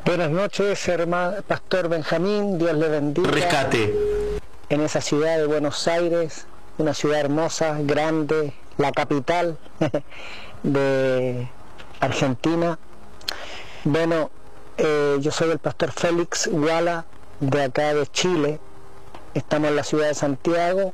Buenas noches, hermano Pastor Benjamín, Dios le bendiga. Rescate. En esa ciudad de Buenos Aires, una ciudad hermosa, grande, la capital de Argentina. Bueno, yo soy el Pastor Félix Guala, de acá de Chile. Estamos en la ciudad de Santiago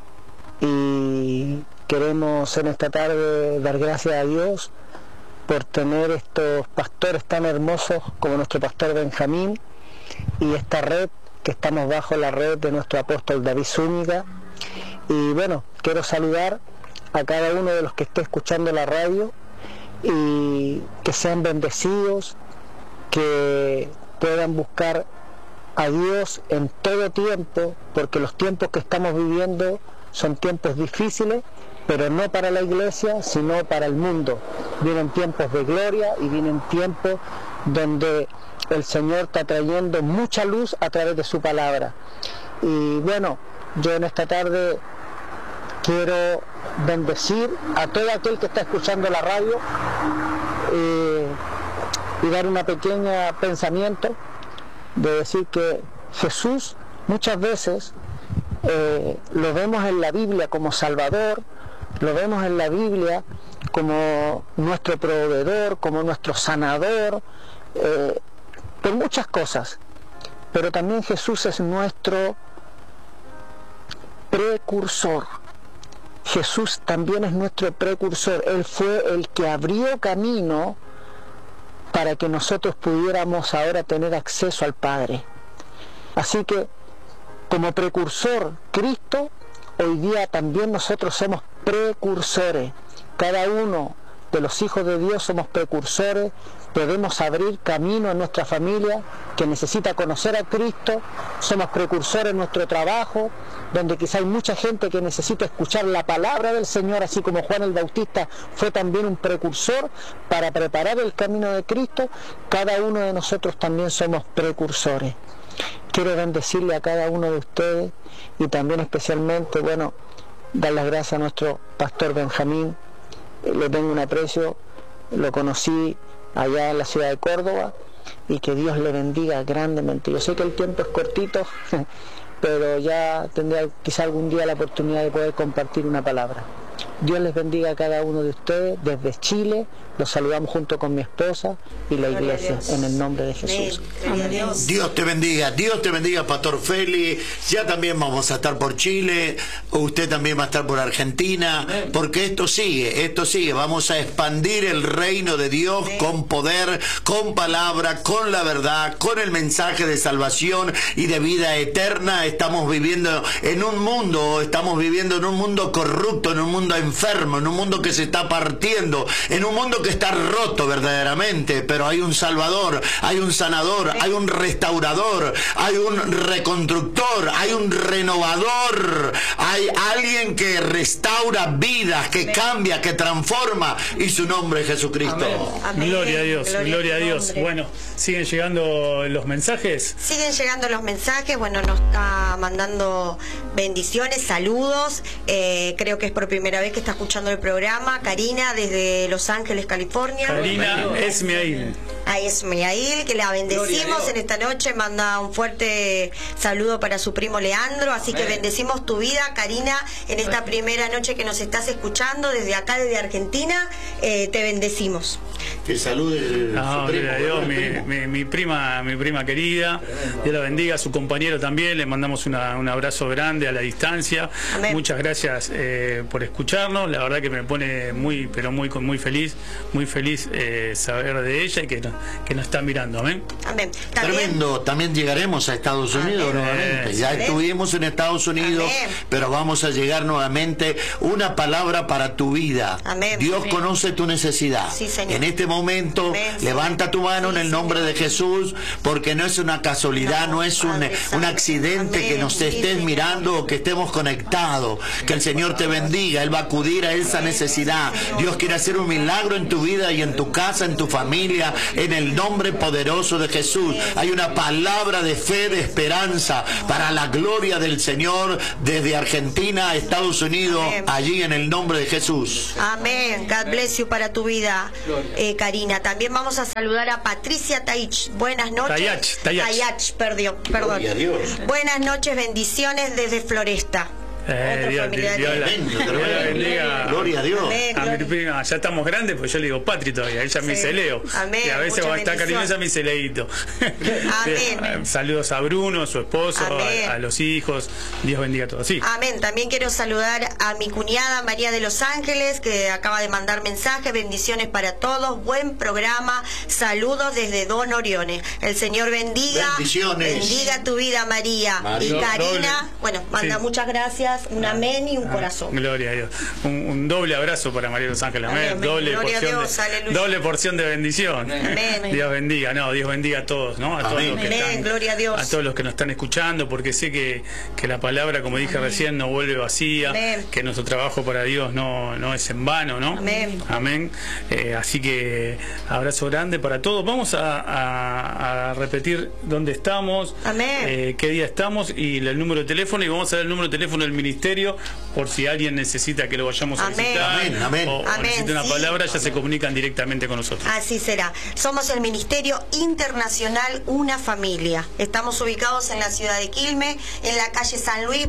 y queremos en esta tarde dar gracias a Dios por tener estos pastores tan hermosos como nuestro Pastor Benjamín y esta red, que estamos bajo la red de nuestro apóstol David Zúñiga. Y bueno, quiero saludar a cada uno de los que esté escuchando la radio y que sean bendecidos, que puedan buscar a Dios en todo tiempo, porque los tiempos que estamos viviendo son tiempos difíciles, pero no para la iglesia, sino para el mundo. Vienen tiempos de gloria y vienen tiempos donde el Señor está trayendo mucha luz a través de su palabra. Y bueno, yo en esta tarde quiero bendecir a todo aquel que está escuchando la radio y dar una pequeña pensamiento de decir que Jesús muchas veces lo vemos en la Biblia como Salvador, lo vemos en la Biblia como nuestro proveedor, como nuestro sanador, por muchas cosas, pero también Jesús es nuestro precursor. Jesús también es nuestro precursor. Él fue el que abrió camino para que nosotros pudiéramos ahora tener acceso al Padre. Así que, como precursor Cristo, hoy día también nosotros somos precursores. Cada uno de los hijos de Dios somos precursores. Podemos abrir camino en nuestra familia que necesita conocer a Cristo. Somos precursores en nuestro trabajo, donde quizá hay mucha gente que necesita escuchar la palabra del Señor, así como Juan el Bautista fue también un precursor para preparar el camino de Cristo. Cada uno de nosotros también somos precursores. Quiero bendecirle a cada uno de ustedes y también especialmente, bueno, dar las gracias a nuestro Pastor Benjamín. Le tengo un aprecio, lo conocí allá en la ciudad de Córdoba, y que Dios le bendiga grandemente. Yo sé que el tiempo es cortito, pero ya tendré quizá algún día la oportunidad de poder compartir una palabra. Dios les bendiga a cada uno de ustedes desde Chile. Los saludamos junto con mi esposa y la iglesia en el nombre de Jesús. Amén. Dios te bendiga, Pastor Félix. Ya también vamos a estar por Chile, usted también va a estar por Argentina. Amén. Porque esto sigue. Vamos a expandir el reino de Dios. Amén. Con poder, con palabra, con la verdad, con el mensaje de salvación y de vida eterna. Estamos viviendo en un mundo corrupto, en un mundo enfermo, en un mundo que se está partiendo, en un mundo que está roto verdaderamente, pero hay un Salvador, hay un sanador, hay un restaurador, hay un reconstructor, hay un renovador, hay alguien que restaura vidas, que cambia, que transforma, y su nombre es Jesucristo. Amén. Gloria a Dios, gloria a Dios. Bueno, ¿siguen llegando los mensajes? Siguen llegando los mensajes. Bueno, nos está mandando bendiciones, saludos. Creo que es por primera vez que está escuchando el programa. Karina, desde Los Ángeles, California. Karina Esmiail. A Esmiail, que la bendecimos en esta noche. Manda un fuerte saludo para su primo Leandro. Así que bendecimos tu vida, Karina, en esta primera noche que nos estás escuchando desde acá, desde Argentina. Te bendecimos. Que salude su primo. Mi prima querida. Dios la bendiga. A su compañero también le mandamos un abrazo grande a la distancia. Amén. Muchas gracias por escucharnos. La verdad que me pone muy feliz saber de ella y que nos está mirando. Amén. Amén. Tremendo. También llegaremos a Estados Unidos nuevamente. Ya estuvimos en Estados Unidos, pero vamos a llegar nuevamente. Una palabra para tu vida. Amén. Dios conoce tu necesidad. Sí, Señor. En este momento, levanta tu mano en el nombre de Jesús, porque no es una casualidad, no es un accidente que nos estés mirando o que estemos conectados. Que el Señor te bendiga. Él va a acudir a esa necesidad. Dios quiere hacer un milagro en tu vida y en tu casa, en tu familia, en el nombre poderoso de Jesús. Hay una palabra de fe, de esperanza, para la gloria del Señor, desde Argentina a Estados Unidos, allí en el nombre de Jesús. Amén. God bless you para tu vida, Karina. También vamos a saludar a Patricia Taich. Buenas noches. Tayach, perdón. Gloria a Dios. Buenas noches, bendiciones desde Floresta. Dios la bendiga. Gloria a Dios. Amén, A mi prima, ya estamos grandes, pues yo le digo Patri todavía, ella me dice Leo. Amén, y a veces cuando está cariñosa me dice Leito. Amén. Saludos a Bruno, a su esposo, a los hijos. Dios bendiga a todos. Sí. Amén. También quiero saludar a mi cuñada María de Los Ángeles, que acaba de mandar mensaje. Bendiciones para todos. Buen programa. Saludos desde Don Orione. El Señor bendiga. Bendiciones. Bendiga tu vida, María. Y Karina, manda muchas gracias. Un amén y un corazón. Gloria a Dios. Un doble abrazo para María de Los Ángeles. Amén. Doble porción de bendición. Amén. Dios bendiga. Dios bendiga a todos, ¿no? A todos los que están, gloria a Dios. A todos los que nos están escuchando, porque sé que la palabra, como dije recién, no vuelve vacía. Amén. Que nuestro trabajo para Dios no es en vano, ¿no? Amén. Así que abrazo grande para todos. Vamos a repetir dónde estamos, qué día estamos y el número de teléfono, y vamos a dar el número de teléfono del ministerio por si alguien necesita que lo vayamos a visitar o necesita una palabra, ya se comunican directamente con nosotros. Así será. Somos el Ministerio Internacional Una Familia. Estamos ubicados en la ciudad de Quilmes, en la calle San Luis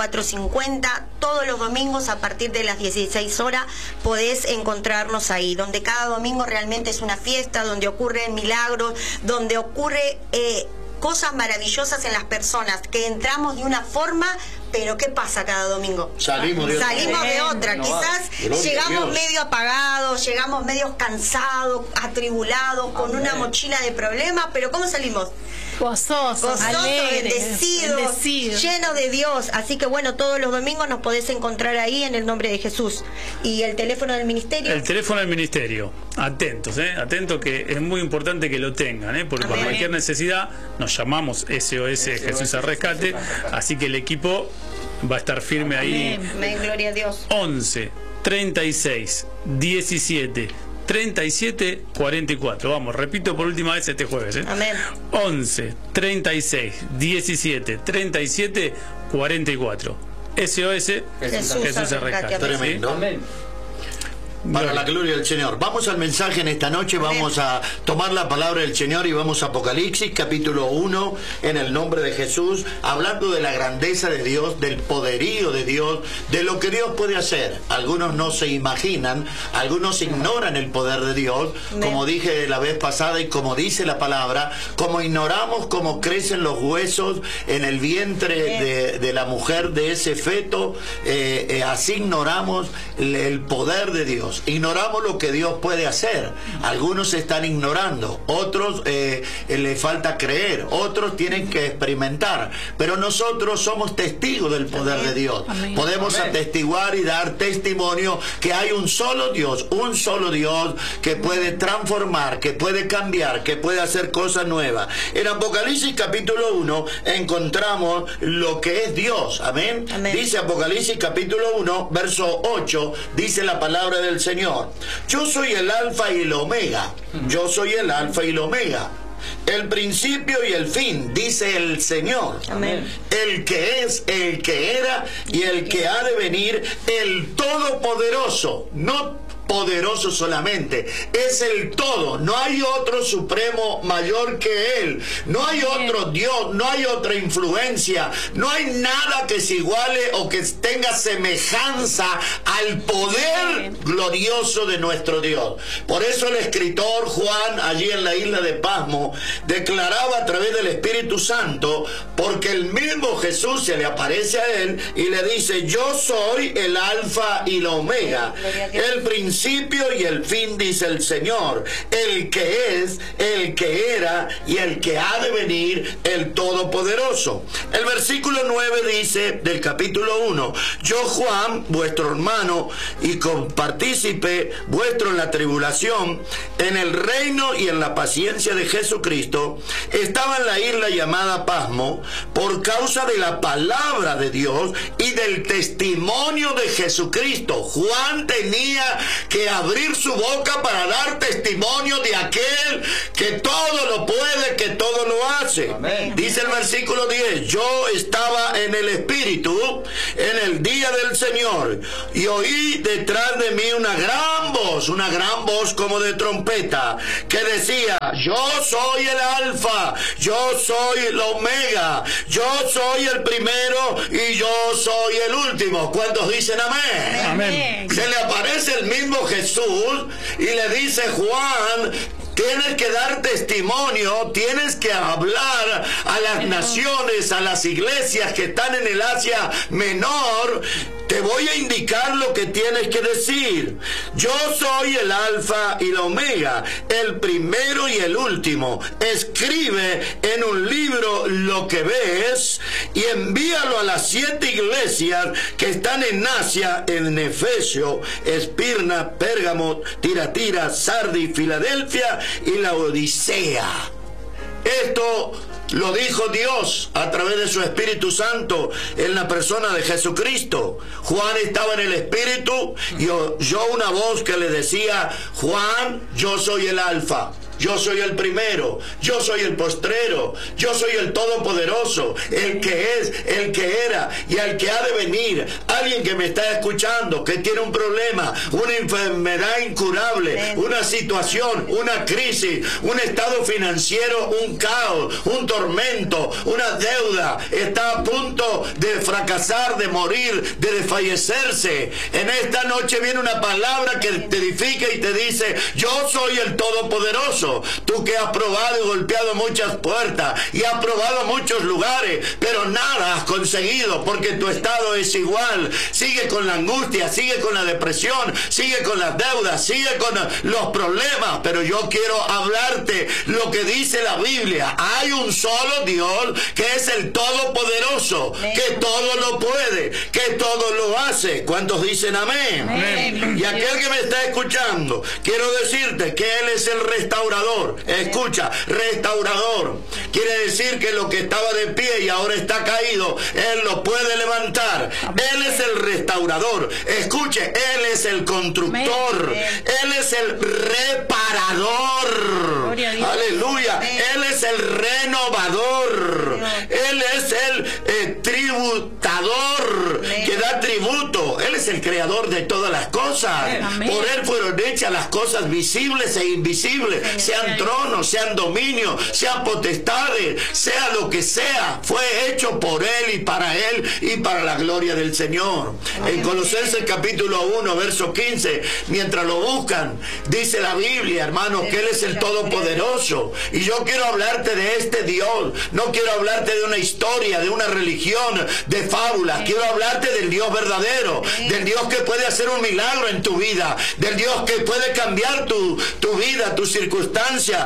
2450. Todos los domingos a partir de las 16 horas podés encontrarnos ahí, donde cada domingo realmente es una fiesta, donde ocurren milagros, donde ocurre cosas maravillosas en las personas, que entramos de una forma, pero ¿qué pasa cada domingo? Salimos de otra. Quizás llegamos medio apagados, llegamos medio cansados, atribulados, con una mochila de problemas, pero ¿cómo salimos? Gozosos, bendecidos, llenos de Dios. Así que todos los domingos nos podés encontrar ahí en el nombre de Jesús. ¿Y el teléfono del ministerio? El teléfono del ministerio. Atentos, atentos, que es muy importante que lo tengan, porque por cualquier necesidad nos llamamos SOS Jesús al Rescate, así que el equipo va a estar firme ahí. Amén, gloria a Dios. 11 36 17 37 44. Vamos, repito por última vez este jueves. Amén. 11 36 17 37 44. SOS Jesús al Rescate. Tremendo. Amén. Para la gloria del Señor. Vamos al mensaje en esta noche. Vamos a tomar la palabra del Señor y vamos a Apocalipsis capítulo 1 en el nombre de Jesús, hablando de la grandeza de Dios, del poderío de Dios, de lo que Dios puede hacer. Algunos no se imaginan, algunos ignoran el poder de Dios, como dije la vez pasada y como dice la palabra, como ignoramos cómo crecen los huesos en el vientre de la mujer, de ese feto, así ignoramos el poder de Dios. Ignoramos lo que Dios puede hacer. Algunos están ignorando, otros les falta creer, otros tienen que experimentar, pero nosotros somos testigos del poder de Dios. Podemos atestiguar y dar testimonio que hay un solo Dios que puede transformar, que puede cambiar, que puede hacer cosas nuevas. En Apocalipsis capítulo 1 encontramos lo que es Dios. Amén. Dice Apocalipsis capítulo 1 verso 8, dice la palabra del Señor: yo soy el alfa y el omega. Yo soy el alfa y el omega, el principio y el fin, dice el Señor. Amén. El que es, el que era y el que ha de venir, el Todopoderoso. No poderoso solamente, es el todo. No hay otro supremo mayor que Él. No hay otro Dios, no hay otra influencia, no hay nada que se iguale o que tenga semejanza al poder glorioso de nuestro Dios. Por eso el escritor Juan, allí en la isla de Pasmo, declaraba a través del Espíritu Santo, porque el mismo Jesús se le aparece a él y le dice: yo soy el alfa y la omega, el principio y el fin, dice el Señor, el que es, el que era y el que ha de venir, el Todopoderoso. El versículo 9 dice del capítulo 1: yo, Juan, vuestro hermano y compartícipe vuestro en la tribulación, en el reino y en la paciencia de Jesucristo, estaba en la isla llamada Pasmo por causa de la palabra de Dios y del testimonio de Jesucristo. Juan tenía que abrir su boca para dar testimonio de aquel que todo lo puede, que todo lo hace. Amén. Dice el versículo 10, yo estaba en el Espíritu en el día del Señor y oí detrás de mí una gran voz como de trompeta, que decía, yo soy el Alfa, yo soy el Omega, yo soy el primero y yo soy el último. ¿Cuántos dicen amén? Amén. Se le aparece el mismo Jesús y le dice, Juan, tienes que dar testimonio, tienes que hablar a las naciones, a las iglesias que están en el Asia Menor. Te voy a indicar lo que tienes que decir. Yo soy el Alfa y la Omega, el primero y el último. Escribe en un libro lo que ves y envíalo a las 7 iglesias que están en Asia, en Efesio, Esmirna, Pérgamo, Tiatira, Sardis, Filadelfia y la Odisea. Esto lo dijo Dios a través de su Espíritu Santo en la persona de Jesucristo. Juan estaba en el Espíritu y oyó una voz que le decía, Juan, yo soy el Alfa, yo soy el primero, yo soy el postrero, yo soy el todopoderoso, el que es, el que era y el que ha de venir. Alguien que me está escuchando, que tiene un problema, una enfermedad incurable, una situación, una crisis, un estado financiero, un caos, un tormento, una deuda, está a punto de fracasar, de morir, de desfallecerse. En esta noche viene una palabra que te edifica y te dice, yo soy el todopoderoso. Tú que has probado y golpeado muchas puertas y has probado muchos lugares, pero nada has conseguido porque tu estado es igual. Sigue con la angustia, sigue con la depresión, sigue con las deudas, sigue con los problemas. Pero yo quiero hablarte lo que dice la Biblia. Hay un solo Dios que es el Todopoderoso, que todo lo puede, que todo lo hace. ¿Cuántos dicen amén? Amén. Y aquel que me está escuchando, quiero decirte que Él es el restaurador. Escucha, restaurador. Quiere decir que lo que estaba de pie y ahora está caído, Él lo puede levantar. Él es el restaurador. Escuche, Él es el constructor. Él es el reparador. Aleluya. Él es el renovador. Él es el tributador que da tributo. Él es el creador de todas las cosas. Por Él fueron hechas las cosas visibles e invisibles, sean tronos, sean dominios, sean potestades, sea lo que sea, fue hecho por Él y para la gloria del Señor. En Colosenses capítulo 1, verso 15, mientras lo buscan, dice la Biblia, hermanos, que Él es el Todopoderoso. Y yo quiero hablarte de este Dios. No quiero hablarte de una historia, de una religión, de fábulas. Quiero hablarte del Dios verdadero, del Dios que puede hacer un milagro en tu vida, del Dios que puede cambiar tu vida, tu circunstancia,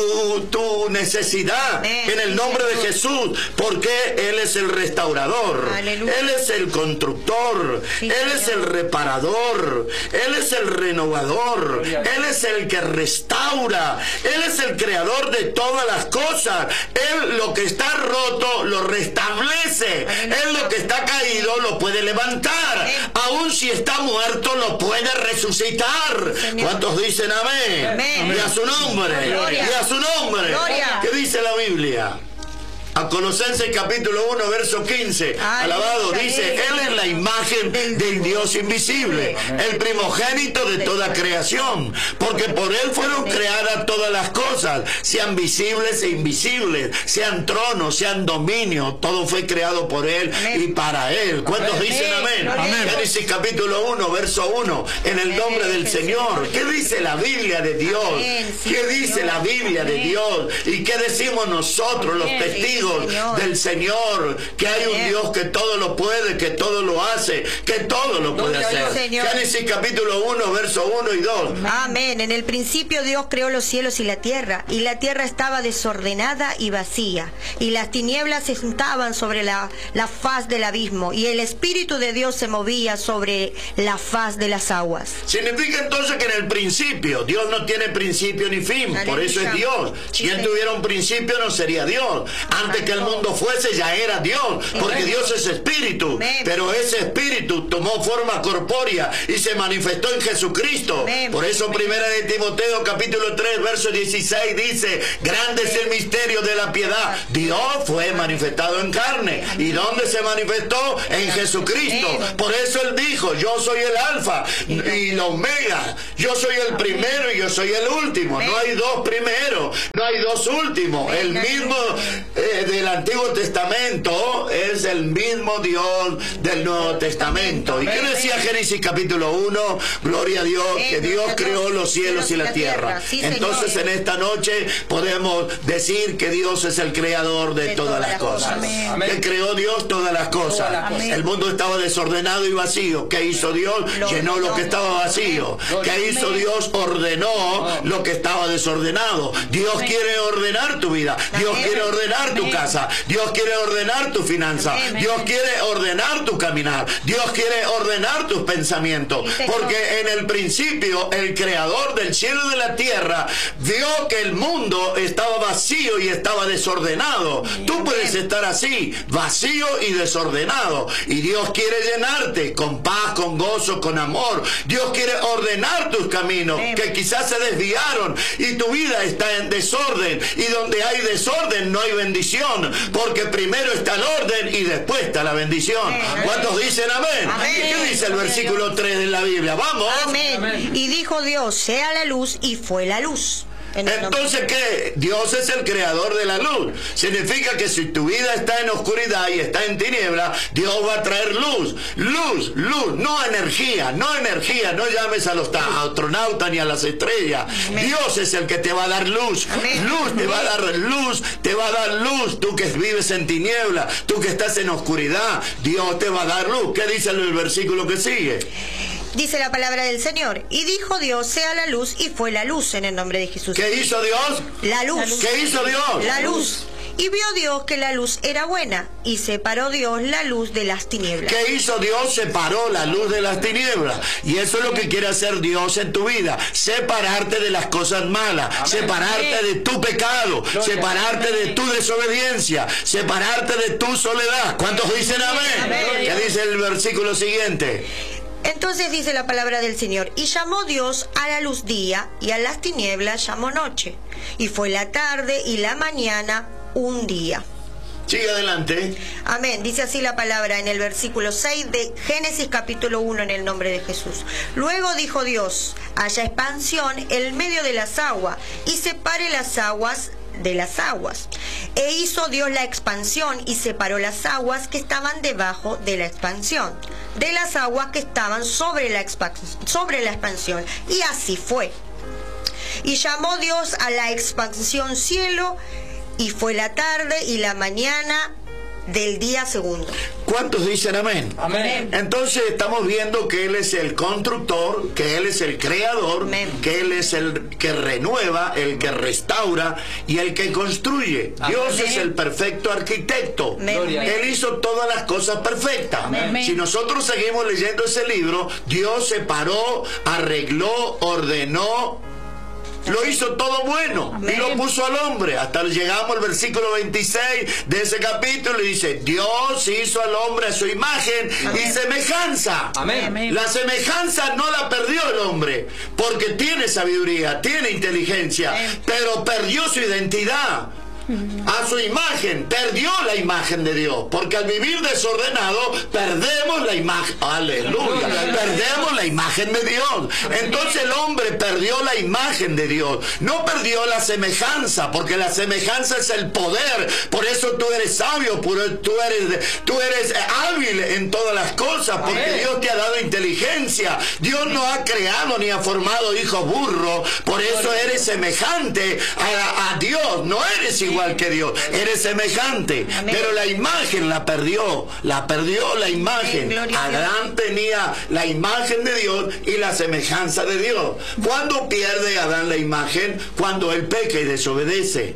tu necesidad, en el nombre de Jesús, porque Él es el restaurador. Aleluya. Él es el constructor, Él es el reparador, Él es el renovador, Él es el que restaura, Él es el creador de todas las cosas. Él lo que está roto lo restablece, Él lo que está caído lo puede levantar, aun si está muerto lo puede resucitar. ¿Cuántos dicen amén? Amén. Y a su nombre, gloria. Y a su nombre. Gloria. ¿Qué dice la Biblia? A Colosenses capítulo 1, verso 15, alabado, dice, Él es la imagen del Dios invisible, el primogénito de toda creación, porque por Él fueron creadas todas las cosas, sean visibles e invisibles, sean tronos, sean dominios, todo fue creado por Él y para Él. ¿Cuántos dicen amén? Amén. Génesis capítulo 1, verso 1, en el nombre del Señor. ¿Qué dice la Biblia de Dios? ¿Qué dice la Biblia de Dios? ¿Y qué decimos nosotros, los testigos del Señor? Que hay un Dios que todo lo puede, que todo lo hace, que todo lo puede hacer. Génesis capítulo 1, verso 1 y 2. Amén. En el principio Dios creó los cielos y la tierra estaba desordenada y vacía, y las tinieblas se juntaban sobre la faz del abismo, y el Espíritu de Dios se movía sobre la faz de las aguas. Significa entonces que en el principio, Dios no tiene principio ni fin, por eso es Dios. Si Él tuviera un principio no sería Dios. Antes antes que el mundo fuese ya era Dios, porque Dios es espíritu, pero ese espíritu tomó forma corpórea y se manifestó en Jesucristo. Por eso primera de Timoteo capítulo 3 verso 16 dice: grande es el misterio de la piedad, Dios fue manifestado en carne. ¿Y dónde se manifestó? En Jesucristo. Por eso Él dijo: yo soy el alfa y la omega, yo soy el primero y yo soy el último. No hay dos primeros, no hay dos últimos. El mismo del Antiguo Testamento es el mismo Dios del Nuevo Testamento. ¿Y qué decía Génesis capítulo 1? Gloria a Dios, que Dios creó los cielos y la tierra. Entonces en esta noche podemos decir que Dios es el creador de todas las cosas. Que creó Dios todas las cosas. El mundo estaba desordenado y vacío. ¿Qué hizo Dios? Llenó lo que estaba vacío. ¿Qué hizo Dios? Ordenó lo que estaba desordenado. Dios quiere ordenar tu vida. Dios quiere ordenar tu casa. Dios quiere ordenar tu finanza. Dios quiere ordenar tu caminar. Dios quiere ordenar tus pensamientos. Porque en el principio el creador del cielo y de la tierra vio que el mundo estaba vacío y estaba desordenado. Tú puedes estar así, vacío y desordenado, y Dios quiere llenarte con paz, con gozo, con amor. Dios quiere ordenar tus caminos que quizás se desviaron y tu vida está en desorden, y donde hay desorden no hay bendición, porque primero está el orden y después está la bendición. ¿Cuántos dicen amén? ¿Qué dice el versículo 3 de la Biblia? Vamos. Amén. Y dijo Dios: sea la luz, y fue la luz. Entonces, ¿qué? Dios es el creador de la luz. Significa que si tu vida está en oscuridad y está en tiniebla, Dios va a traer luz. Luz, luz, no energía, no energía. No llames a los astronautas ni a las estrellas. Dios es el que te va a dar luz. Luz, te va a dar luz, te va a dar luz. Tú que vives en tiniebla, tú que estás en oscuridad, Dios te va a dar luz. ¿Qué dice el versículo que sigue? Dice la palabra del Señor: y dijo Dios: sea la luz, y fue la luz, en el nombre de Jesús. ¿Qué hizo Dios? La luz. ¿Qué hizo Dios? La luz. Y vio Dios que la luz era buena, y separó Dios la luz de las tinieblas. ¿Qué hizo Dios? Separó la luz de las tinieblas. Y eso es lo que quiere hacer Dios en tu vida: separarte de las cosas malas, separarte de tu pecado, separarte de tu desobediencia, separarte de tu soledad. ¿Cuántos dicen amén? ¿Qué dice el versículo siguiente? Entonces dice la palabra del Señor: y llamó Dios a la luz día, y a las tinieblas llamó noche. Y fue la tarde y la mañana un día. Sigue adelante. Amén. Dice así la palabra en el versículo 6 de Génesis capítulo 1, en el nombre de Jesús. Luego dijo Dios: haya expansión en medio de las aguas, y separe las aguas de las aguas. E hizo Dios la expansión, y separó las aguas que estaban debajo de la expansión de las aguas que estaban sobre la expansión. Y así fue. Y llamó Dios a la expansión cielo, y fue la tarde y la mañana del día segundo. ¿Cuántos dicen amén? Amén. Entonces estamos viendo que Él es el constructor, que Él es el creador, que Él es el que renueva, el que restaura y el que construye. Dios es el perfecto arquitecto. Él hizo todas las cosas perfectas. Si nosotros seguimos leyendo ese libro, Dios separó, arregló, ordenó, lo hizo todo bueno. Y lo puso al hombre. Hasta llegamos al versículo 26 de ese capítulo, y dice: Dios hizo al hombre a su imagen y semejanza. La semejanza no la perdió el hombre, porque tiene sabiduría, tiene inteligencia, pero perdió su identidad. A su imagen, perdió la imagen de Dios, porque al vivir desordenado perdemos la imagen, aleluya, perdemos la imagen de Dios. Entonces el hombre perdió la imagen de Dios, no perdió la semejanza, porque la semejanza es el poder. Por eso tú eres sabio, tú eres hábil en todas las cosas, porque Dios te ha dado inteligencia. Dios no ha creado ni ha formado hijos burros, por eso eres semejante a Dios, no eres igual que Dios, eres semejante. Pero la imagen la perdió la imagen. Adán tenía la imagen de Dios y la semejanza de Dios. ¿Cuándo pierde Adán la imagen? Cuando él peca y desobedece.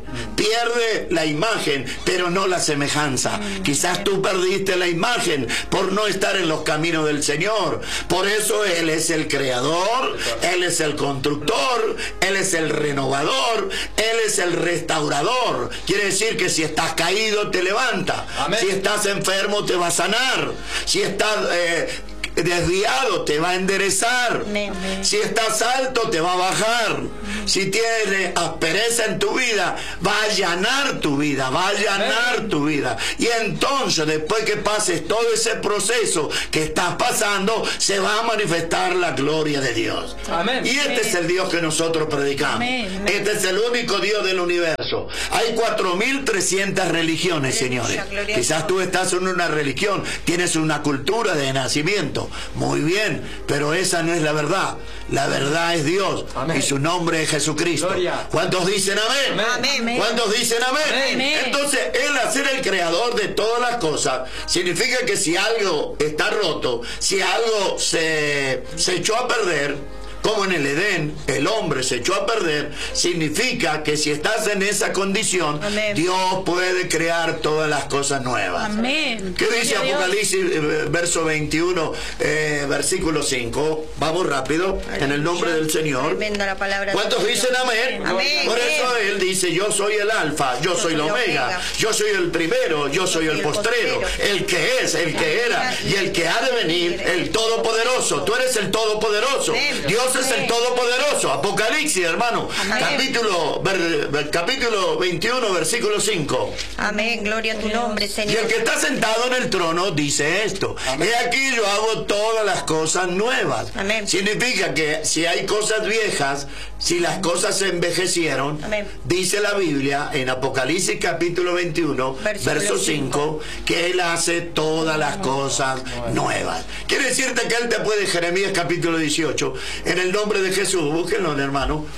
pierde la imagen, pero no la semejanza. Quizás tú perdiste la imagen por no estar en los caminos del Señor. Por eso Él es el creador, Él es el constructor, Él es el renovador, Él es el restaurador. Quiere decir que si estás caído te levanta. Amén. Si estás enfermo te va a sanar. Si estás desviado te va a enderezar. Amén. Si estás alto te va a bajar. Si tienes aspereza en tu vida, va a allanar tu vida, va a allanar tu vida. Y entonces, después que pases todo ese proceso que estás pasando, se va a manifestar la gloria de Dios. Amén. Y este es el Dios que nosotros predicamos. Amén. Este es el único Dios del universo. Hay 4.300 religiones, señores. Quizás tú estás en una religión, tienes una cultura de nacimiento. Muy bien, pero esa no es la verdad. La verdad es Dios. Amén. Y su nombre es Jesucristo. Gloria. ¿Cuántos dicen amén? Amén. ¿Cuántos dicen amén? Amén? Entonces, Él, al ser el creador de todas las cosas, significa que si algo está roto, si algo se echó a perder, como en el Edén el hombre se echó a perder, significa que si estás en esa condición, amén, Dios puede crear todas las cosas nuevas. Amén. ¿Qué dice Apocalipsis, verso 21, versículo 5? Vamos rápido, en el nombre del Señor. ¿Cuántos dicen amén? Amén. Por eso Él dice: yo soy el alfa, yo soy el omega, yo soy el primero, yo soy el postrero, el que es, el que era y el que ha de venir, el todopoderoso. Tú eres el todopoderoso. Dios es el todopoderoso. Apocalipsis, hermano, capítulo 21, versículo 5. Amén, gloria a tu nombre, Señor. Y el que está sentado en el trono dice esto: he aquí yo hago todas las cosas nuevas. Amén. Significa que si hay cosas viejas, si las cosas se envejecieron, amén, dice la Biblia en Apocalipsis capítulo 21, verso 5, que Él hace todas las cosas nuevas. Quiere decirte que Él te puede, Jeremías capítulo 18, en el nombre de Jesús, búsquenlo, hermano.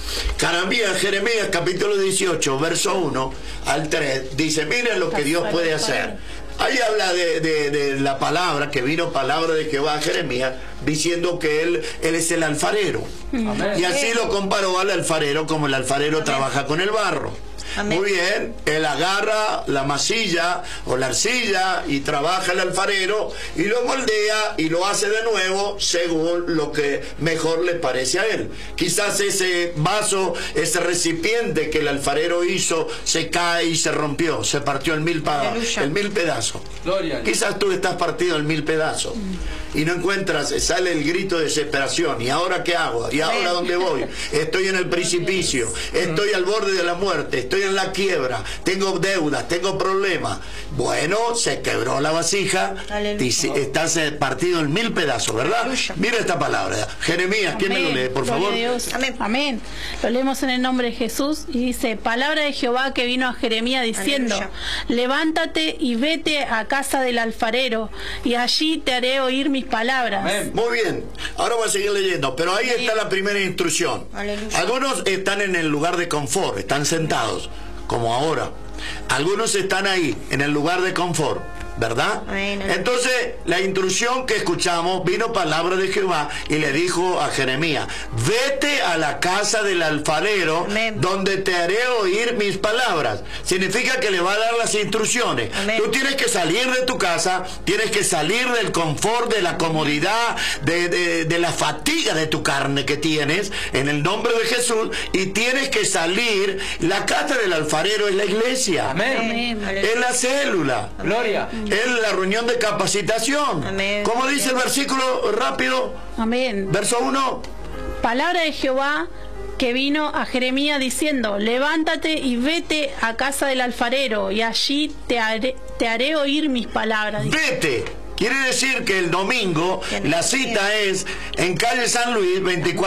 Jeremías capítulo 18, verso 1 al 3, dice: miren lo que Dios puede hacer. Ahí habla de la palabra, que vino palabra de Jehová a Jeremías, diciendo que él es el alfarero. Amén. Y así lo comparó al alfarero, como el alfarero, amén, trabaja con el barro. Amén. Muy bien, Él agarra la masilla o la arcilla y trabaja el alfarero y lo moldea y lo hace de nuevo según lo que mejor le parece a él. Quizás ese vaso, ese recipiente que el alfarero hizo, se cae y se rompió, se partió en mil pedazos. Quizás tú estás partido en 1000 pedazos y no encuentras, sale el grito de desesperación. ¿Y ahora qué hago? ¿Y ahora dónde voy? Estoy en el precipicio, estoy al borde de la muerte, estoy en la quiebra, tengo deudas, tengo problemas. Bueno, se quebró la vasija, estás partido en 1000 pedazos, ¿verdad? Aleluya. Mira esta palabra, Jeremías, ¿quién me lo lee, por favor? Amén. Amén. Lo leemos en el nombre de Jesús y dice: palabra de Jehová que vino a Jeremías diciendo: aleluya, levántate y vete a casa del alfarero y allí te haré oír mis palabras. Amén. Muy bien, ahora voy a seguir leyendo, pero ahí está la primera instrucción. Aleluya. Algunos están en el lugar de confort, están sentados, como ahora. Algunos están ahí, en el lugar de confort, ¿verdad? Amén. Entonces, la instrucción que escuchamos, vino palabra de Jehová y le dijo a Jeremías: vete a la casa del alfarero, amén, donde te haré oír mis palabras. Significa que le va a dar las instrucciones. Amén. Tú tienes que salir de tu casa, tienes que salir del confort, de la comodidad, de la fatiga de tu carne que tienes, en el nombre de Jesús, y tienes que salir. La casa del alfarero es la iglesia. Amén. Amén. Es la célula. Gloria. Es la reunión de capacitación. Amén. ¿Cómo dice el versículo rápido? Amén. Verso 1. Palabra de Jehová que vino a Jeremías diciendo: levántate y vete a casa del alfarero y allí te haré oír mis palabras. Vete. Quiere decir que el domingo la cita es en calle San Luis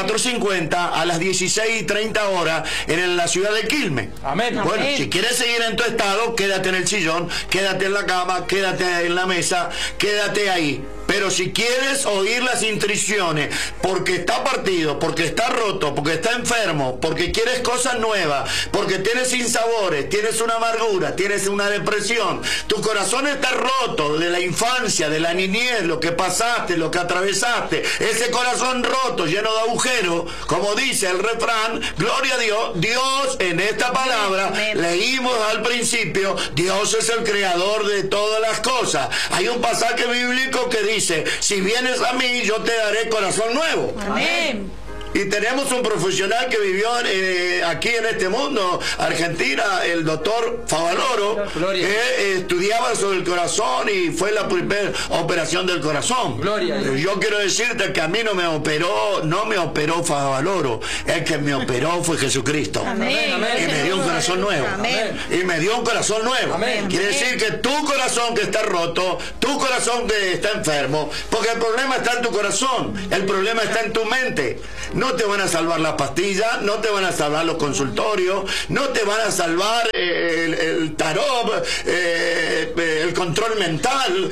2450 a las 16:30 horas en la ciudad de Quilmes. Amén. Bueno, amén, si quieres seguir en tu estado, quédate en el sillón, quédate en la cama, quédate en la mesa, quédate ahí. Pero si quieres oír las instrucciones, porque está partido, porque está roto, porque está enfermo, porque quieres cosas nuevas, porque tienes sinsabores, tienes una amargura, tienes una depresión, tu corazón está roto de la infancia, de la niñez, lo que pasaste, lo que atravesaste, ese corazón roto, lleno de agujeros, como dice el refrán, gloria a Dios, Dios en esta palabra, leímos al principio, Dios es el creador de todas las cosas. Hay un pasaje bíblico que dice, si vienes a mí, yo te daré corazón nuevo. Amén. Y tenemos un profesional que vivió aquí en este mundo, Argentina, el doctor Favaloro, que estudiaba sobre el corazón y fue la primera operación del corazón. Yo quiero decirte que a mí no me operó Favaloro, el que me operó fue Jesucristo. Amén. Y me dio un corazón nuevo. Amén. Y me dio un corazón nuevo. Amén. Quiere decir que tu corazón que está roto, tu corazón que está enfermo, porque el problema está en tu corazón, el problema está en tu mente. No te van a salvar las pastillas, no te van a salvar los consultorios, no te van a salvar el tarot, el control mental,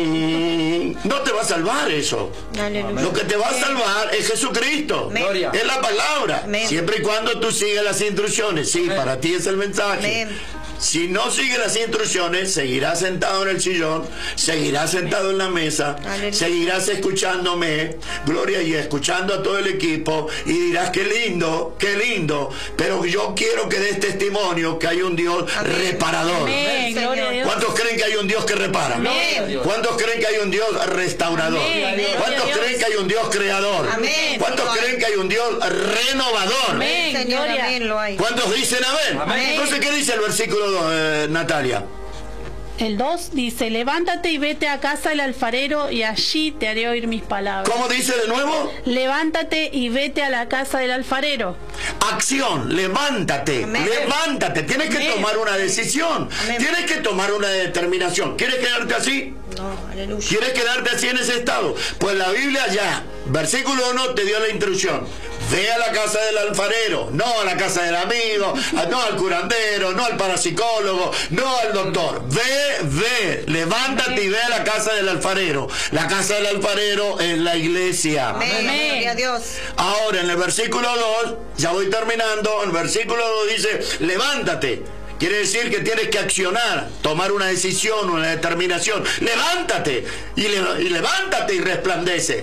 no te va a salvar eso. Aleluya. Lo que te va a salvar es Jesucristo, Gloria. es la palabra, Amén. siempre y cuando tú sigas las instrucciones. Sí, Amén. para ti es el mensaje. Amén. Si no sigues las instrucciones, seguirás sentado en el sillón, seguirás sentado en la mesa, Aleluya. seguirás escuchándome, Gloria, y escuchando a todo el equipo, y dirás, qué lindo, pero yo quiero que des testimonio que hay un Dios Amén. reparador. Amén. Gloria a Dios. ¿Cuántos creen que hay un Dios que repara? Amén. ¿Cuántos creen que hay un Dios restaurador? Amén. ¿Cuántos Gloria a creen Dios. que hay un Dios creador? Amén. ¿Cuántos creen que hay un Dios renovador? Amén. Señor, Gloria. amén, lo hay. ¿Cuántos dicen amén? Amén. Entonces, ¿qué dice el versículo 2, Natalia? El 2 dice, levántate y vete a casa del alfarero y allí te haré oír mis palabras. ¿Cómo dice de nuevo? Levántate y vete a la casa del alfarero. Acción, levántate, Amén. levántate. Tienes que Amén. tomar una decisión, Amén. tienes que tomar una determinación. ¿Quieres quedarte así? No, aleluya. ¿Quieres quedarte así en ese estado? Pues la Biblia ya, versículo 1 te dio la instrucción. Ve a la casa del alfarero, no a la casa del amigo, no al curandero, no al parapsicólogo, no al doctor. Ve, levántate y ve a la casa del alfarero. La casa del alfarero es la iglesia. Amén. Amén. Gloria a Dios. Ahora en el versículo 2, ya voy terminando, el versículo 2 dice, levántate. Quiere decir que tienes que accionar, tomar una decisión, una determinación. Levántate y levántate y resplandece.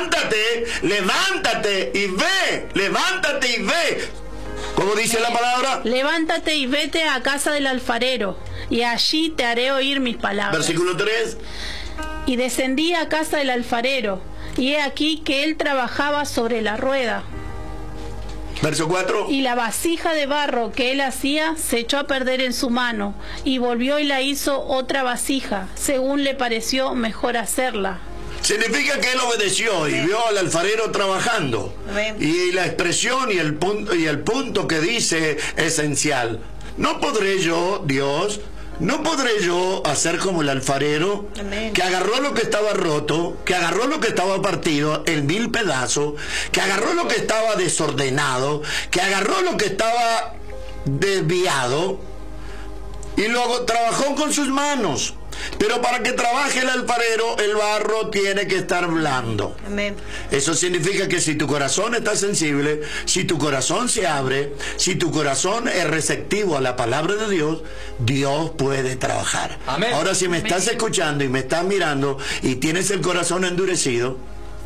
Levántate y ve. Levántate y ve. ¿Cómo dice la palabra? Levántate y vete a casa del alfarero y allí te haré oír mis palabras. Versículo 3. Y descendí a casa del alfarero y he aquí que él trabajaba sobre la rueda. Verso 4. Y la vasija de barro que él hacía se echó a perder en su mano, y volvió y la hizo otra vasija, según le pareció mejor hacerla. Significa que él obedeció y vio al alfarero trabajando. Amén. Y la expresión y el punto que dice esencial. ¿No podré yo, Dios, no podré yo hacer como el alfarero? Amén. Que agarró lo que estaba roto, que agarró lo que estaba partido en 1000 pedazos, que agarró lo que estaba desordenado, que agarró lo que estaba desviado y luego trabajó con sus manos. Pero para que trabaje el alfarero, el barro tiene que estar blando. Amén. Eso significa que si tu corazón está sensible, si tu corazón se abre, si tu corazón es receptivo a la palabra de Dios, Dios puede trabajar. Amén. Ahora, si me estás escuchando y me estás mirando y tienes el corazón endurecido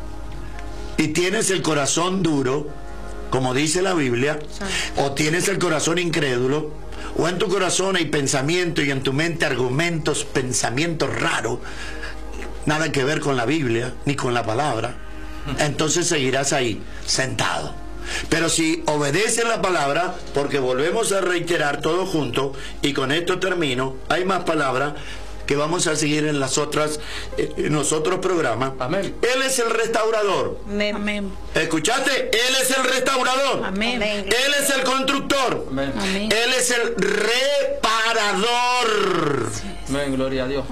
y tienes el corazón duro, como dice la Biblia, o tienes el corazón incrédulo, o en tu corazón hay pensamiento y en tu mente argumentos, pensamientos raros, nada que ver con la Biblia ni con la palabra, entonces seguirás ahí, sentado. Pero si obedeces la palabra, porque volvemos a reiterar todo junto, y con esto termino, hay más palabras que vamos a seguir en los otros programas. Amén. Él es el restaurador. Amén. Amén. ¿Escuchaste? Él es el restaurador. Amén. Amén. Él es el constructor. Amén. Amén. Él es el reparador. Amén, gloria a Dios.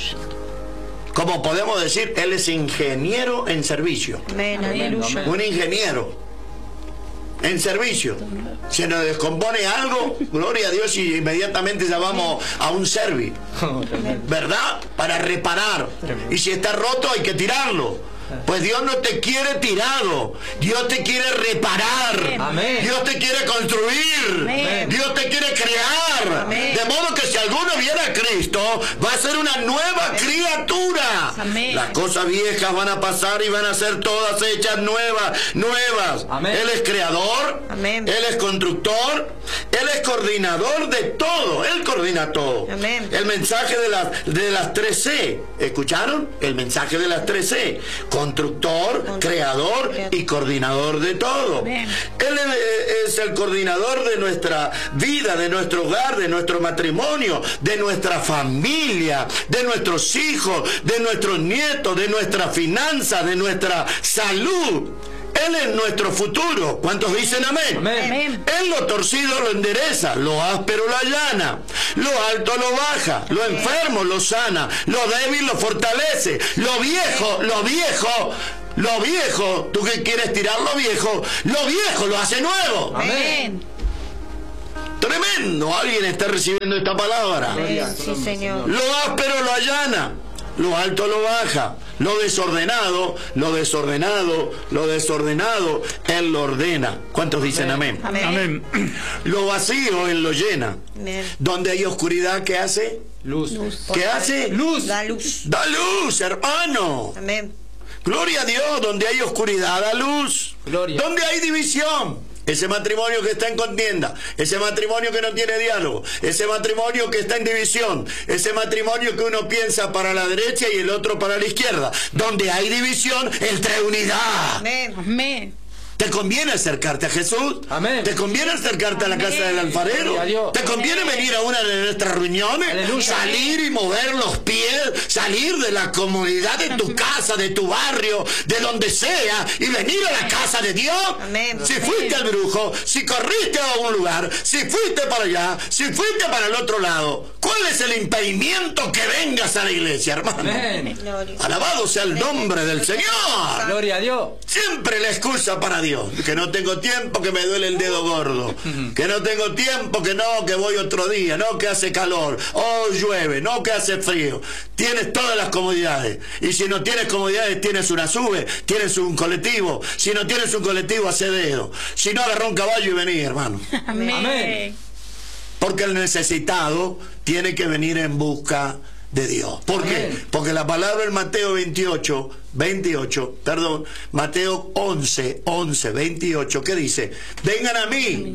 Como podemos decir, él es ingeniero en servicio. Amén. Amén. Aleluya. Amén. Un ingeniero. en servicio. Se nos descompone algo, gloria a Dios, y inmediatamente llamamos a un servi, ¿verdad? Para reparar. Y si está roto hay que tirarlo. Pues Dios no te quiere tirado, Dios te quiere reparar. Amén. Dios te quiere construir. Amén. Dios te quiere crear. Amén. De modo que si alguno viene a Cristo, va a ser una nueva criatura. Amén. Las cosas viejas van a pasar y van a ser todas hechas nuevas. Amén. Él es creador. Amén. Él es constructor. Él es coordinador de todo. Él coordina todo. Amén. El mensaje de las 3C. ¿Escucharon? El mensaje de las 3C. Constructor, creador y coordinador de todo. Amén. Él es el coordinador de nuestra vida, de nuestro hogar, de nuestro matrimonio, de nuestra familia, de nuestros hijos, de nuestros nietos, de nuestra finanza, de nuestra salud. Él es nuestro futuro. ¿Cuántos dicen amén? Amén. Él lo torcido lo endereza, lo áspero lo allana, lo alto lo baja, lo enfermo lo sana, lo débil lo fortalece, lo viejo, tú que quieres tirar lo viejo lo hace nuevo. Amén. Tremendo, alguien está recibiendo esta palabra. Amén. Sí, Señor. Lo áspero lo allana, lo alto lo baja, lo desordenado, Él lo ordena. ¿Cuántos dicen amén? Amén. Lo vacío Él lo llena. Amén. Donde hay oscuridad, ¿qué hace? Luz. ¿Qué hace? Luz. Da luz. Da luz, hermano. Amén. Gloria a Dios. Donde hay oscuridad, da luz. Gloria. Donde hay división, ese matrimonio que está en contienda, ese matrimonio que no tiene diálogo, ese matrimonio que está en división, ese matrimonio que uno piensa para la derecha y el otro para la izquierda, donde hay división, Él trae unidad. Amén. Amén. ¿Te conviene acercarte a Jesús? Amén. ¿Te conviene acercarte a la casa del alfarero? Gloria a Dios. ¿Te conviene venir a una de nuestras reuniones? Aleluya. Salir y mover los pies, salir de la comodidad de tu casa, de tu barrio, de donde sea, y venir a la casa de Dios. Amén. Si fuiste al brujo, si corriste a un lugar, si fuiste para allá, si fuiste para el otro lado, ¿cuál es el impedimento que vengas a la iglesia, hermano? Amén. Gloria. Alabado sea el nombre del Señor. Gloria a Dios. Siempre la excusa para Dios, que no tengo tiempo, que me duele el dedo gordo, que no tengo tiempo, que no, que voy otro día, no, que hace calor, o llueve, no, que hace frío. Tienes todas las comodidades, y si no tienes comodidades, tienes una sube, tienes un colectivo, si no tienes un colectivo, hace dedo, si no, agarra un caballo y vení, hermano. Amén. Amén. Porque el necesitado tiene que venir en busca de Dios. ¿Por qué? Amén. Porque la palabra en Mateo 28, Mateo 11, 28, ¿qué dice? Vengan a mí,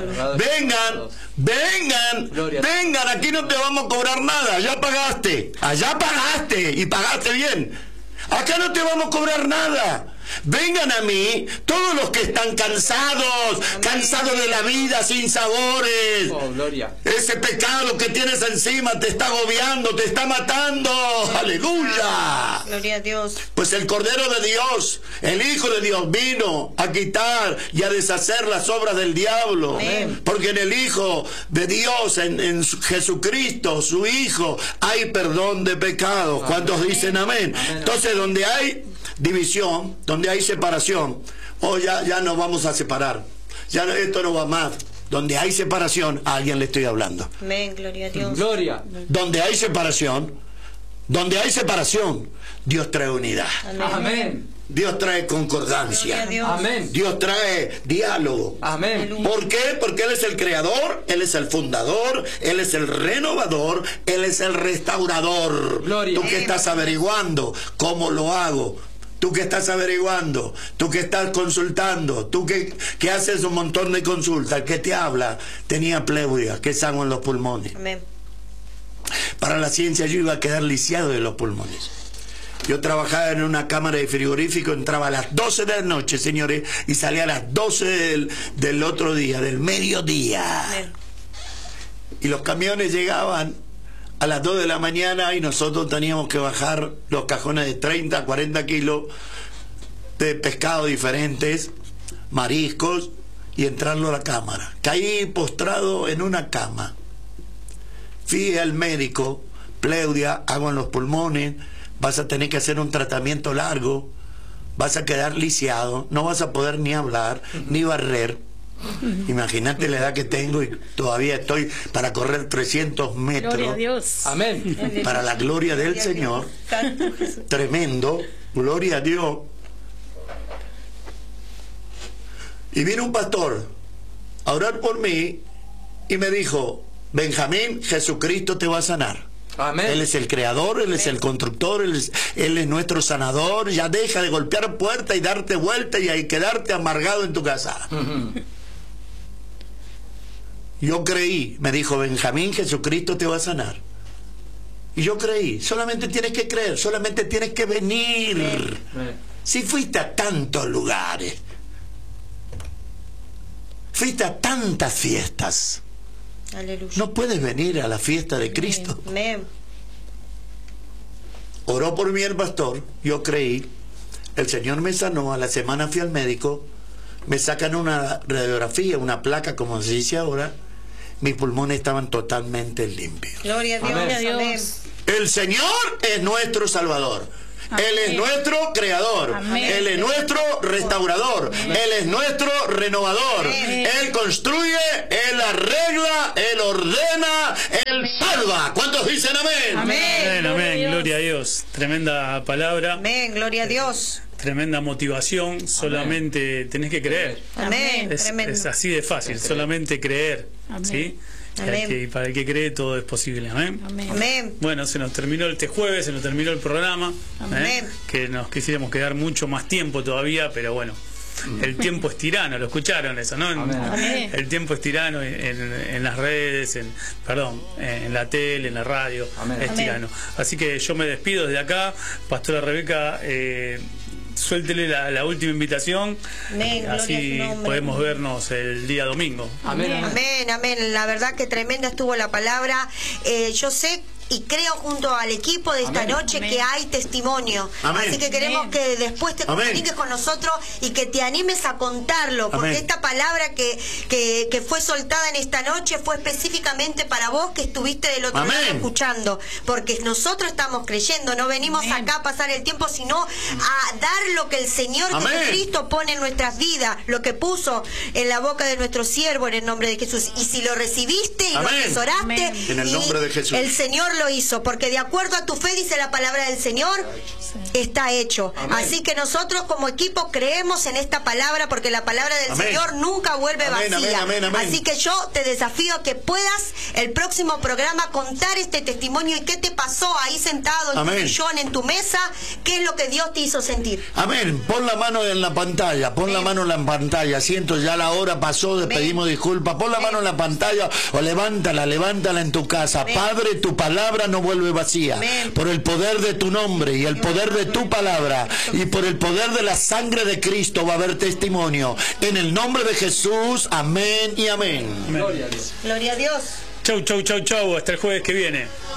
vengan, aquí no te vamos a cobrar nada, allá pagaste y pagaste bien. Acá no te vamos a cobrar nada. Vengan a mí todos los que están cansados de la vida sin sabores. Oh, gloria. Ese pecado que tienes encima te está agobiando, te está matando. Aleluya. Gloria a Dios. Pues el Cordero de Dios, el Hijo de Dios, vino a quitar y a deshacer las obras del diablo. Amén. Porque en el Hijo de Dios, en Jesucristo, su Hijo, hay perdón de pecados. ¿Cuántos dicen amén? Amén. Entonces, donde hay división, donde hay separación, ya nos vamos a separar. Ya esto no va más. Donde hay separación, a alguien le estoy hablando. Amén. Gloria a Dios. Gloria. Donde hay separación, Dios trae unidad. Amén. Dios trae concordancia. Gloria a Dios. Amén. Dios trae diálogo. Amén. ¿Por qué? Porque Él es el creador, Él es el fundador, Él es el renovador, Él es el restaurador. Gloria. Tú que estás averiguando cómo lo hago, tú que estás averiguando, tú que estás consultando, tú que haces un montón de consultas, el que te habla tenía pleuria, que es sango en los pulmones. Amén. Para la ciencia yo iba a quedar lisiado de los pulmones. Yo trabajaba en una cámara de frigorífico, entraba a las 12 de la noche, señores, y salía a las 12 del otro día, del mediodía. Amén. Y los camiones llegaban a las 2 de la mañana y nosotros teníamos que bajar los cajones de 30, 40 kilos de pescado diferentes, mariscos, y entrarlo a la cámara. Caí postrado en una cama. Fui al médico, pleuria, agua en los pulmones, vas a tener que hacer un tratamiento largo, vas a quedar lisiado, no vas a poder ni hablar, ni barrer. Imagínate la edad que tengo y todavía estoy para correr 300 metros. Gloria a Dios. Amén. Para la gloria del Señor. Tremendo. Gloria a Dios. Y vino un pastor a orar por mí y me dijo: Benjamín, Jesucristo te va a sanar. Amén. Él es el creador, Él es el constructor, Él es nuestro sanador. Ya deja de golpear puertas y darte vuelta y quedarte amargado en tu casa. Yo creí, me dijo: Benjamín, Jesucristo te va a sanar. Y yo creí. Solamente tienes que creer, solamente tienes que venir. Si fuiste a tantos lugares, fuiste a tantas fiestas, Aleluya. no puedes venir a la fiesta de Cristo. Amén. Oró por mí el pastor, yo creí, el Señor me sanó. A la semana fui al médico, me sacan una radiografía, una placa, como se dice ahora. Mis pulmones estaban totalmente limpios. Gloria a Dios. Gloria a Amén. Dios. El Señor es nuestro Salvador. Amén. Él es nuestro creador. Amén. Él es nuestro restaurador. Él es nuestro renovador. Amén. Él construye, Él arregla, Él ordena, Él salva. ¿Cuántos dicen amén? Amén, Amén. amén, gloria a Dios. Tremenda palabra, Amén. Gloria a Dios. tremenda motivación. Solamente tenés que creer. Amén. Es Tremendo. así de fácil, solamente creer. Amén. ¿Sí? Amén. Y para el que cree todo es posible. Amén. Amén. Amén. Bueno, se nos terminó este jueves, se nos terminó el programa. Amén. Que nos quisiéramos quedar mucho más tiempo todavía, pero bueno. El tiempo es tirano, lo escucharon eso, ¿no? Amén. El tiempo es tirano en las redes, en la tele, en la radio, Amén. es Amén. tirano. Así que yo me despido desde acá, Pastora Rebeca, suéltele la última invitación, Amén, gloria a así su nombre. podemos vernos el día domingo. Amén. Amén, amén. La verdad que tremenda estuvo la palabra. Yo sé y creo junto al equipo de esta Amén. noche Amén. que hay testimonio. Amén. Así que queremos Amén. que después te Amén. comuniques con nosotros y que te animes a contarlo, porque Amén. esta palabra que fue soltada en esta noche fue específicamente para vos que estuviste del otro Amén. lado escuchando, porque nosotros estamos creyendo, no venimos Amén. acá a pasar el tiempo, sino a dar lo que el Señor Amén. Jesucristo pone en nuestras vidas, lo que puso en la boca de nuestro siervo en el nombre de Jesús. Y si lo recibiste y Amén. lo atesoraste, Amén. En el y nombre de Jesús. el Señor lo hizo, porque de acuerdo a tu fe, dice la palabra del Señor, está hecho. Amén. Así que nosotros como equipo creemos en esta palabra, porque la palabra del Amén. Señor nunca vuelve Amén, vacía. amén, amén, amén. Así que yo te desafío a que puedas el próximo programa contar este testimonio y qué te pasó ahí sentado en Amén. tu sillón, en tu mesa, qué es lo que Dios te hizo sentir. Amén. Pon la mano en la pantalla, pon la mano en la pantalla. Siento, ya la hora pasó, Amén. pedimos disculpas. Pon la mano en la pantalla o levántala en tu casa. Amén. Padre, tu palabra no vuelve vacía. Amén. Por el poder de tu nombre y el poder de tu palabra y por el poder de la sangre de Cristo va a haber testimonio. En el nombre de Jesús, amén y amén. Gloria a Dios. Gloria a Dios. Chau, chau, chau, chau, hasta el jueves que viene.